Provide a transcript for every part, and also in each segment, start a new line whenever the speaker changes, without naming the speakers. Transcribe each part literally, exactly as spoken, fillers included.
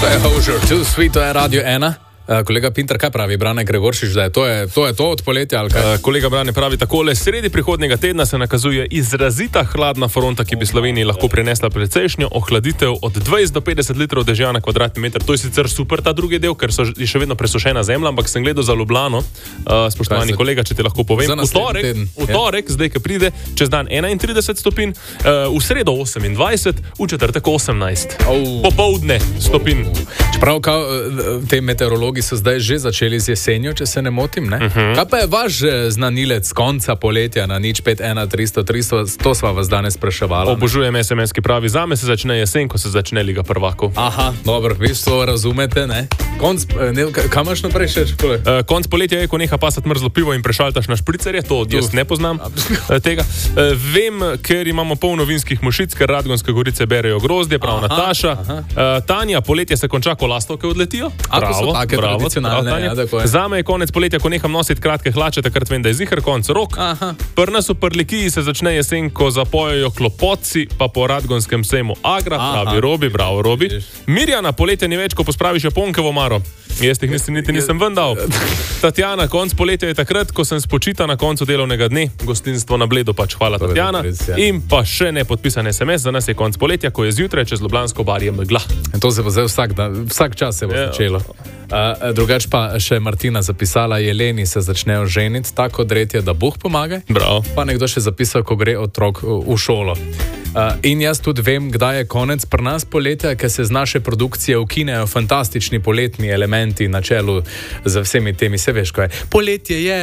je Hozier, Too Sweet, to je Radio ena. Uh, kolega Pinter, kaj pravi Brane Gregoršič, da je to, je, to je to od poletja ali kaj?
Uh, kolega Brane pravi takole, sredi prihodnjega tedna se nakazuje izrazita hladna fronta, ki bi Sloveniji lahko prinesla precejšnjo ohladitev od dvajset do petdeset litrov dežja na kvadratni meter. To je sicer super ta drugi del, ker so še vedno presušena zemlja, ampak sem gledal za Ljubljano, uh, spoštovani kolega, če ti lahko povem, v torek, v torek zdaj, ki pride, čez dan enaintrideset stopinj, uh, v sredo osemindvajset, v četrtek osemnajst. Oh. Popoldne stopinj.
Čeprav kao, te meteorologi so zdaj že začeli z jesenjo, če se ne motim, ne? Uh-huh. Kaj pa je vaš znanilec konca poletja na nič pet ena tristo tristo? To sva vas danes spraševala.
Obožujem es em es, ki pravi, zame se začne jesen, ko se začne Liga prvakov.
Aha, dobro, vi to razumete, ne? Konc, ne, kaj imaš naprej še?
Uh, konc poletja je, ko neha pasati mrzlo pivo in prešaltaš na špricerje, to jaz ne poznam uh, tega. Uh, vem, ker imamo polno vinskih mušic, ker Radgonske gorice berejo grozdje, prav aha, Nataša. Aha. Uh, Tanja, poletje se konča, ko lastovke odletijo.
Bravo, bravo.
Ja, zame je konec poletja, ko neham nositi kratke hlače, takrat vem, da je ziher konc rok. Pri nas v Prlikiji se začne jesen, ko zapojejo klopotci, pa po Radgonskem sejmu Agra, aha, pravi Robi, bravo Robi. Mirjana, poletje ni več, ko pospraviš japonke v omaro. Jaz teh nisi, niti nisem ven dal. Tatjana, konc poletja je takrat, ko sem spočita na koncu delovnega dne, gostinstvo na Bledu, pač hvala Tatjana. In pa še ne podpisan es em es, za nas je konc poletja, ko je zjutraj čez Ljubljansko barje megla.
To se bo zdaj vsak, da, vsak čas se bo yeah. začelo. Uh, drugač pa še Martina zapisala, Jeleni se začnejo ženiti, tako dretje, da Bog pomaga.
Bravo.
Pa nekdo še zapisal, ko gre otrok v šolo. Uh, in jaz tudi vem, kdaj je konec pri nas poletja, ker se z naše produkcije ukinejo fantastični poletni elementi na čelu z vsemi temi, se veš, kaj je. Poletje je,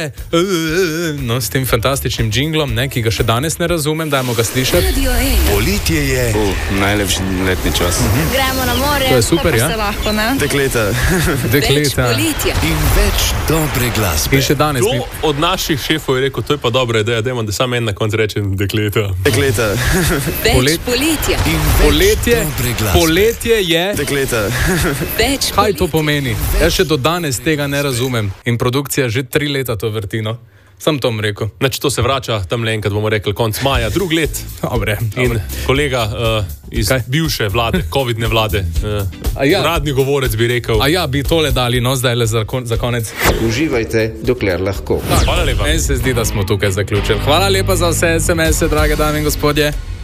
uh, no, s tem fantastičnim džinglom, ne, ki ga še danes ne razumem, dajmo ga slišati.
Poletje je uh, najlepši letni čas.
Uh-huh. Gremo na more,
to je super,
pa
ja?
se lahko, ne?
Dekleta.
Dekleta.
In več dobre glasbe.
In še danes
mi... od naših šefov je rekel, to je pa dobra ideja, dajmo, da samo en na konc rečem dekleta.
Dekleta.
Več poletja.
Poletje, poletje je...
Dekleta.
Več
kaj to pomeni? Jaz še do danes tega ne razumem. In produkcija že tri leta to vrtino. Sam to vam rekel.
Znači, to se vrača tam le enkrat, bomo rekli, konc maja, drug let.
Dobre,
in
dobre.
Kolega uh, iz kaj? Bivše vlade, covidne vlade, uh, ja. Radni govorec bi rekel.
A ja, bi tole dali, no, zdaj le za, kon, za konec.
Uživajte, dokler lahko.
Hvala lepa.
Meni se zdi, da smo tukaj zaključili. Hvala lepa za vse es em es-e, drage dame in gospodje.